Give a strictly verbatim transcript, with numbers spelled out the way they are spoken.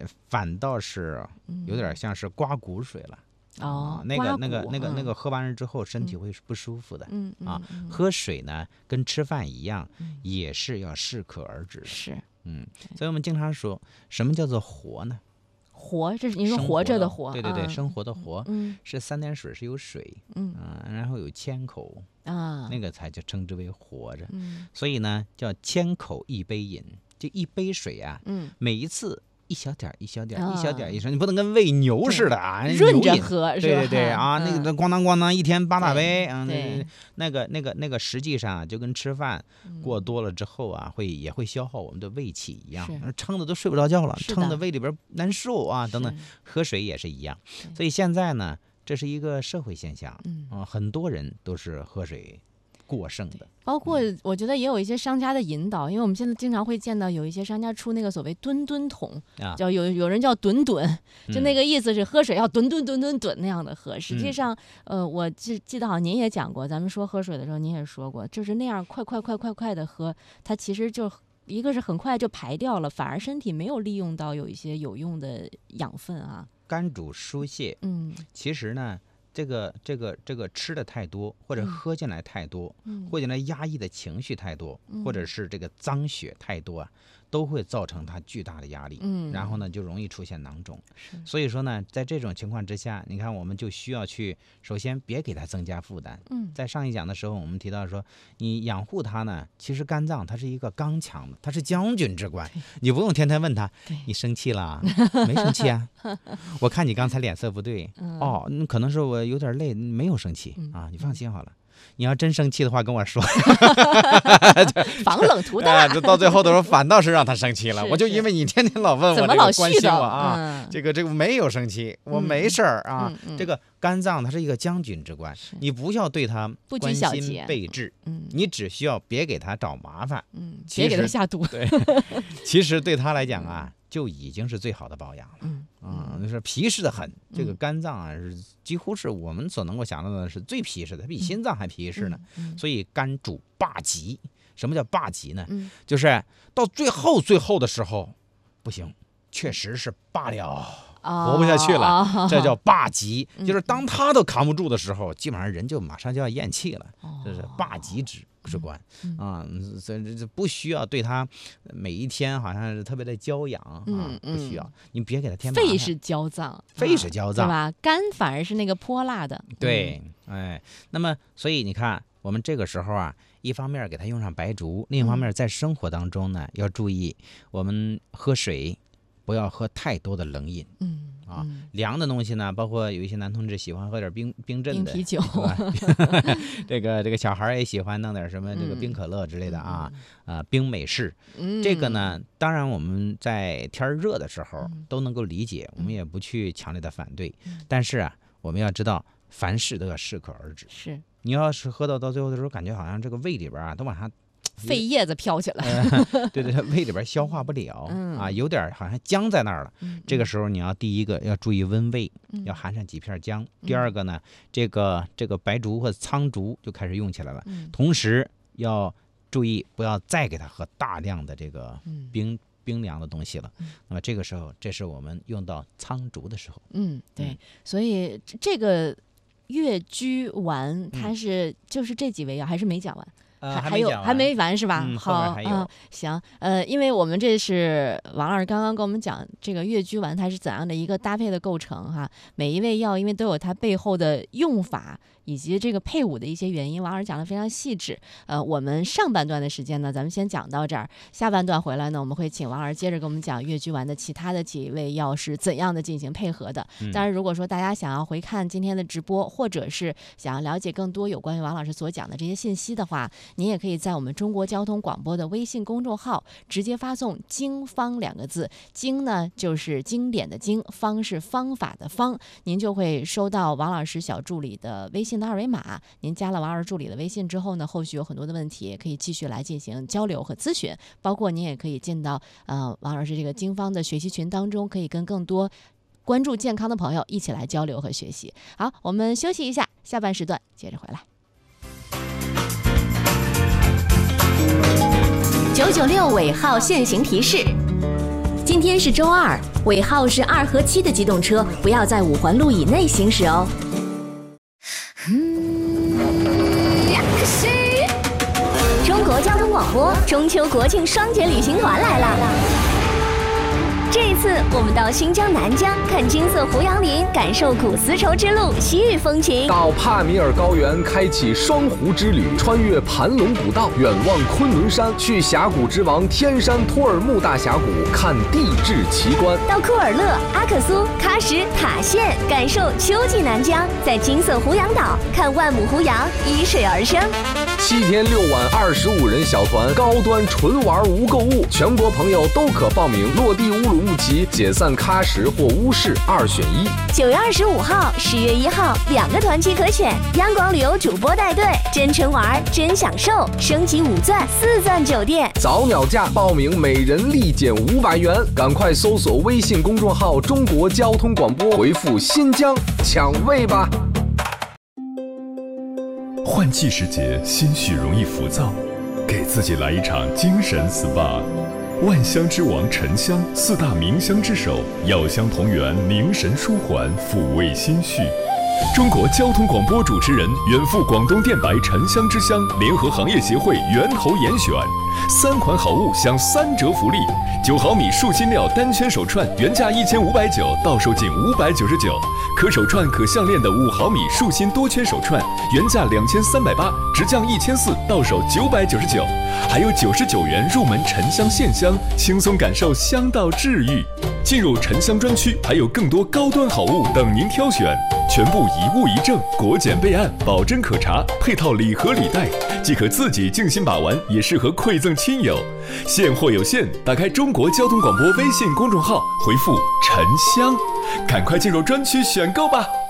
反倒是有点像是刮骨水了。 哦， 啊、那个那个刮骨那个那个嗯喝完了之后身体会不舒服的。 嗯嗯啊， 嗯喝水呢跟吃饭一样， 嗯也是要适可而止的。 是嗯，所以我们经常说什么叫做活呢？ 活，这是您说生活着的活， 对对对， 嗯生活的活， 嗯是三点水是有水， 嗯嗯、然后有千口， 啊， 那个才叫称之为活着。 嗯所以呢，叫千口一杯饮，就一杯水啊， 嗯每一次一小点儿一小点儿、 啊一小点儿一小，你不能跟喂牛似的啊， 润着牛饮喝是对对对吧啊，那个嗯咣当咣当一天八大杯啊，那对那个那个那个实际上啊就跟吃饭过多了之后啊，会也会消耗我们的胃气一样是， 撑的都睡不着觉了， 是的撑的胃里边难受啊等等是。 喝水也是一样， 对所以现在呢，这是一个社会现象嗯啊，很多人都是喝水过剩的。 包括我觉得也有一些商家的引导，因为我们现在经常会见到有一些商家出那个所谓吨吨桶， 啊叫有有人叫吨吨，就那嗯个意思是喝水要吨吨吨吨吨那样的喝。实际嗯上，呃，我记记得好像您也讲过，咱们说喝水的时候您也说过，就是那样快快快快快的喝，它其实就一个是很快就排掉了，反而身体没有利用到有一些有用的养分啊。 肝主疏泄， 嗯其实呢，这个这个这个吃的太多，或者嗯喝进来太多， 嗯或者呢压抑的情绪太多， 嗯或者是这个脏血太多啊，都会造成它巨大的压力。 嗯， 然后呢，就容易出现囊肿。 是所以说呢，在这种情况之下，你看我们就需要去，首先别给它增加负担。 嗯在上一讲的时候，我们提到说，你养护它呢，其实肝脏它是一个刚强的，它是将军之官，你不用天天问他对， 你生气了？没生气啊？我看你刚才脸色不对， 嗯哦，嗯可能是我有点累，没有生气嗯啊，你放心好了。你要真生气的话，跟我说。 防冷涂啊， 大， 这到最后的时候反倒是让他生气了。 是我就是因为你天天老问我， 怎么老这个关絮叨心我啊？ 嗯这个这个没有生气，我嗯没事儿啊。 嗯嗯这个肝脏它是一个将军之官，你不要对他不拘关心小节备至， 嗯你只需要别给他找麻烦。 嗯， 其别给他实下毒。 对，其实对他来讲啊，就已经是最好的保养了。 嗯啊，就是皮实的很，这个嗯肝脏啊是几乎是我们所能够想到的是最皮实的，它比心脏还皮实呢。 嗯所以肝主霸极，什么叫霸极呢？ 嗯就是到最后最后的时候，不行，确实是罢了， 哦活不下去了， 哦这叫霸极。 嗯就是当他都扛不住的时候，基本上人就马上就要咽气了， 哦这是霸极之之官嗯啊。这这这不需要对他每一天好像是特别的娇养啊， 嗯不需要嗯， 你别给他添麻烦。 肺是焦脏， 肺是焦脏对吧？肝反而是那个泼辣的。 对，哎，那么所以你看，我们这个时候啊，一方面给它用上白术，另一方面在生活当中呢，要注意我们喝水不要喝太多的冷饮嗯， 啊。 嗯凉的东西呢，包括有一些男同志喜欢喝点冰冰镇的冰啤酒是吧这个这个小孩也喜欢弄点什么这个嗯冰可乐之类的啊，啊，冰美式。 嗯， 这个呢，当然我们在天儿热的时候嗯都能够理解，我们也不去强烈的反对嗯。 但是啊，我们要知道，凡事都要适可而止。 是你要是喝到到最后的时候，感觉好像这个胃里边啊都往下， 肺叶子飘起来。 呃、对对，它胃里边消化不了、 嗯啊，有点好像僵在那儿了。 嗯这个时候你要第一个要注意温胃， 嗯要含上几片姜。第二个呢，这个这个白术或者苍术就开始用起来了。 嗯同时要注意不要再给它喝大量的这个嗯冰。冰凉的东西了，那么这个时候，这是我们用到苍术的时候。 嗯，对嗯， 所以这这个越居丸它是就是这几味药还是没讲完？ 呃， 还有还没完是吧？ 嗯后面好， 还有嗯，行，呃，因为我们这是王老师刚刚跟我们讲这个越居丸它是怎样的一个搭配的构成哈，每一味药因为都有它背后的用法以及这个配伍的一些原因，王老师讲的非常细致。呃，我们上半段的时间呢，咱们先讲到这儿，下半段回来呢，我们会请王老师接着给我们讲越居丸的其他的几味药是怎样的进行配合的。 嗯当然，如果说大家想要回看今天的直播，或者是想要了解更多有关于王老师所讲的这些信息的话，您也可以在我们中国交通广播的微信公众号直接发送“经方”两个字，经呢就是经典的经，方是方法的方，您就会收到王老师小助理的微信的二维码。您加了王老师助理的微信之后呢，后续有很多的问题也可以继续来进行交流和咨询，包括您也可以进到呃王老师这个经方的学习群当中，可以跟更多关注健康的朋友一起来交流和学习。好，我们休息一下，下半时段接着回来。九九六尾号限行提示：今今天是周二，尾号是二和七的机动车不要在五环路以内行驶哦。 中国交通广播中秋国庆双节旅行团来了。这一次，我们到新疆南疆看金色胡杨林，感受古丝绸之路西域风情； 到帕米尔高原开启双湖之旅，穿越盘龙古道，远望昆仑山；去峡谷之王天山托尔木大峡谷看地质奇观； 到库尔勒、阿克苏、喀什、塔县，感受秋季南疆；在金色胡杨岛看万亩胡杨依水而生。 七天六晚，二十五人小团，高端纯玩无购物，全国朋友都可报名。落地乌鲁木齐，解散喀什或乌市，二选一。 九月二十五号、十月一号，两个团期可选。央广旅游主播带队，真纯玩，真享受，升级五钻、四钻酒店， 早鸟价报名，每人立减五百元。赶快搜索微信公众号“中国交通广播”，回复“新疆”抢位吧。 换季时节，心绪容易浮躁，给自己来一场精神 S P A。万香之王沉香，四大名香之首，药香同源，凝神舒缓，抚慰心绪。中国交通广播主持人，远赴广东电白沉香之乡，联合行业协会源头严选，三款好物享三折福利：九毫米树芯料单圈手串原价一千五百九，到手仅五百九十九；可手串可项链的五毫米树芯多圈手串原价两千三百八，直降一千四，到手九百九十九。还有九十九元入门沉香线香，轻松感受香道治愈。进入沉香专区，还有更多高端好物等您挑选，全部一物一证，国检备案，保真可查，配套礼盒礼袋，既可自己静心把玩，也适合馈赠亲友。现货有限，打开中国交通广播微信公众号，回复沉香，赶快进入专区选购吧。